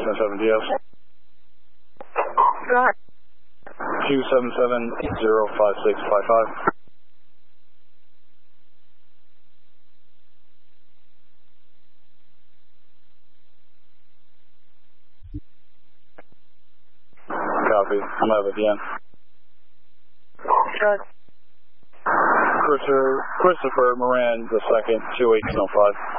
277 DS. Right. 277-05655. Copy. I'm out again. Sure. Christopher Moran II, 21805.